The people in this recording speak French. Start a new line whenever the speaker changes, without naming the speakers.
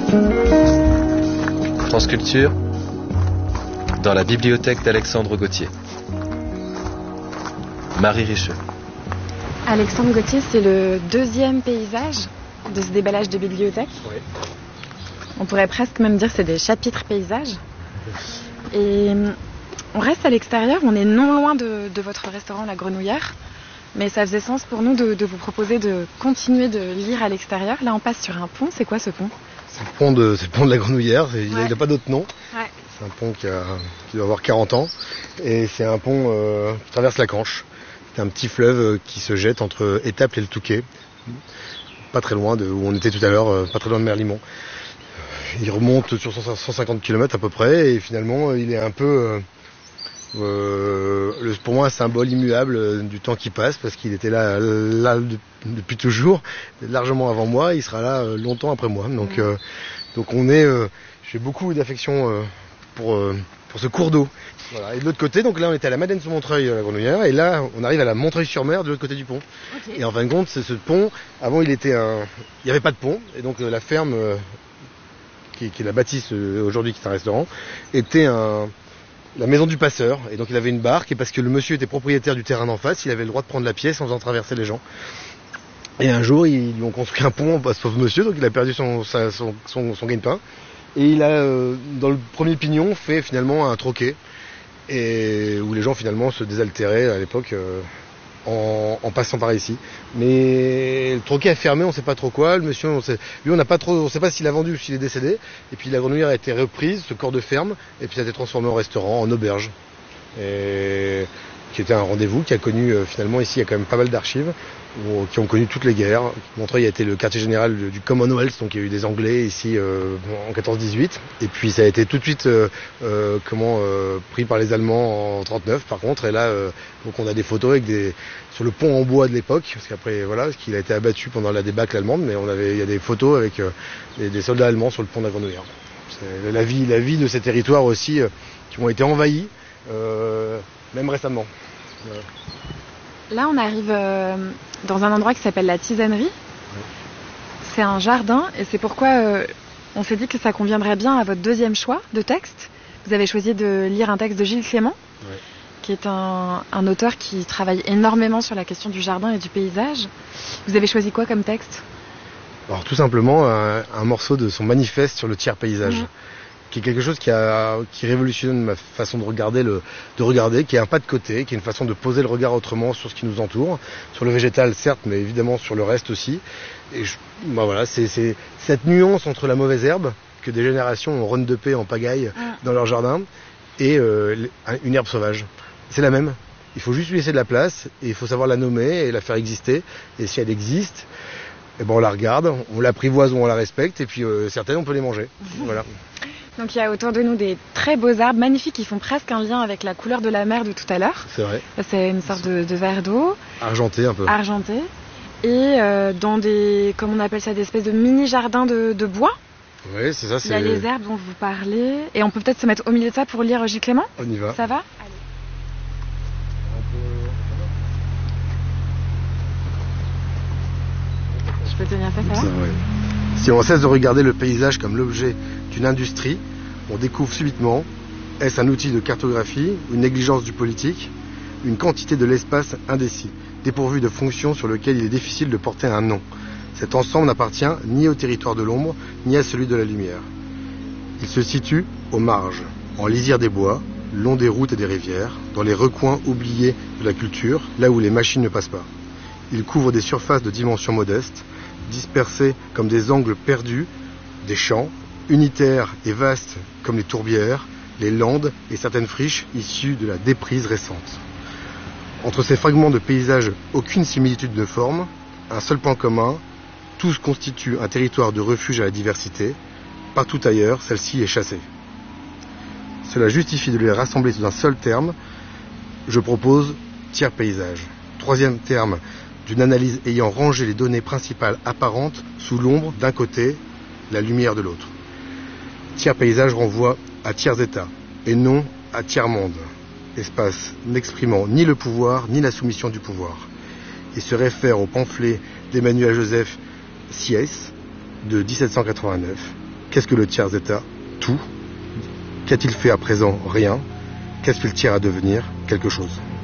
France Culture, dans la bibliothèque d'Alexandre Gauthier. Marie Richeux.
Alexandre Gauthier, c'est le deuxième paysage de ce déballage de bibliothèque.
Oui.
On pourrait presque même dire que c'est des chapitres paysages. Et on reste à l'extérieur, on est non loin de votre restaurant La Grenouillère. Mais ça faisait sens pour nous de vous proposer de continuer de lire à l'extérieur. Là, on passe sur un pont. C'est quoi ce pont ?
C'est le pont de La Grenouillère. Il n'a pas d'autre nom.
Ouais.
C'est un pont qui doit avoir 40 ans. Et c'est un pont qui traverse la Canche. C'est un petit fleuve qui se jette entre Étaples et le Touquet. Pas très loin de où on était tout à l'heure, pas très loin de Merlimont. Il remonte sur 150 km à peu près. Et finalement, il est un peu... pour moi un symbole immuable du temps qui passe, parce qu'il était là depuis toujours, largement avant moi, il sera là longtemps après moi. Donc j'ai beaucoup d'affection pour ce cours d'eau. Voilà. Et de l'autre côté, donc là on était à la Madeleine-sur-Montreuil, La Grenouillère, et là on arrive à la Montreuil-sur-Mer de l'autre côté du pont. Okay. Et en fin de compte, c'est ce pont, avant il n'y avait pas de pont, et donc la ferme qui est la bâtisse aujourd'hui, qui est un restaurant, était la maison du passeur, et donc il avait une barque, et parce que le monsieur était propriétaire du terrain d'en face, il avait le droit de prendre la pièce en faisant traverser les gens. Et un jour, ils lui ont construit un pont, à ce pauvre monsieur, donc il a perdu son gagne-pain, et il a, dans le premier pignon, fait finalement un troquet, et où les gens finalement se désaltéraient à l'époque en passant par ici. Mais le troquet a fermé, on ne sait pas trop quoi. Le monsieur, on ne sait pas s'il a vendu ou s'il est décédé. Et puis la Grenouillère a été reprise, ce corps de ferme, et puis ça a été transformé en restaurant, en auberge. Et qui était un rendez-vous qui a connu finalement ici, il y a quand même pas mal d'archives qui ont connu toutes les guerres. Montreuil a été le quartier général du Commonwealth, donc il y a eu des Anglais ici en 14-18, et puis ça a été tout de suite pris par les Allemands en 39 par contre. Et là donc on a des photos sur le pont en bois de l'époque, parce qu'après voilà, parce qu'il a été abattu pendant la débâcle allemande, mais il y a des photos avec des soldats allemands sur le pont de la Grenouillère. C'est la vie de ces territoires aussi qui ont été envahis même récemment. Voilà.
Là, on arrive dans un endroit qui s'appelle la Tisanerie. Oui. C'est un jardin, et c'est pourquoi on s'est dit que ça conviendrait bien à votre deuxième choix de texte. Vous avez choisi de lire un texte de Gilles Clément, oui, qui est un auteur qui travaille énormément sur la question du jardin et du paysage. Vous avez choisi quoi comme texte ?
Alors, tout simplement un morceau de son manifeste sur le tiers paysage. Mmh. Qui est quelque chose qui révolutionne ma façon de regarder, qui est un pas de côté, qui est une façon de poser le regard autrement sur ce qui nous entoure, sur le végétal certes, mais évidemment sur le reste aussi. Et voilà, c'est cette nuance entre la mauvaise herbe, que des générations ont run-dupé en pagaille dans leur jardin, et une herbe sauvage. C'est la même. Il faut juste lui laisser de la place, et il faut savoir la nommer et la faire exister. Et si elle existe, eh ben on la regarde, on l'apprivoise ou on la respecte, et puis certaines on peut les manger. Voilà.
Donc il y a autour de nous des très beaux arbres magnifiques qui font presque un lien avec la couleur de la mer de tout à l'heure.
C'est vrai.
C'est une sorte de verre d'eau.
Argenté un peu.
Argenté. Et dans des, comme on appelle ça, des espèces de mini-jardins de bois.
Oui, c'est ça.
Il y a les herbes dont vous parlez. Et on peut peut-être se mettre au milieu de ça pour lire Gilles Clément ?
On y va.
Ça va ? Allez. Je peux tenir ça, ça va ?
Ouais. Si on cesse de regarder le paysage comme l'objet d'une industrie, on découvre subitement, est-ce un outil de cartographie, une négligence du politique, une quantité de l'espace indécis, dépourvu de fonctions sur lequel il est difficile de porter un nom. Cet ensemble n'appartient ni au territoire de l'ombre, ni à celui de la lumière. Il se situe aux marges, en lisière des bois, long des routes et des rivières, dans les recoins oubliés de la culture, là où les machines ne passent pas. Il couvre des surfaces de dimensions modestes, dispersés comme des angles perdus, des champs, unitaires et vastes comme les tourbières, les landes et certaines friches issues de la déprise récente. Entre ces fragments de paysages, aucune similitude ne forme, un seul point commun, tous constituent un territoire de refuge à la diversité, partout ailleurs, celle-ci est chassée. Cela justifie de les rassembler sous un seul terme, je propose tiers paysage. Troisième terme, d'une analyse ayant rangé les données principales apparentes sous l'ombre d'un côté, la lumière de l'autre. Tiers paysage renvoie à tiers état, et non à tiers monde, espace n'exprimant ni le pouvoir ni la soumission du pouvoir. Il se réfère au pamphlet d'Emmanuel Joseph Sieyès de 1789, Qu'est-ce que le tiers-état? Tout. Qu'a-t-il fait à présent? Rien. Qu'est-ce qu'il tire à devenir? Quelque chose.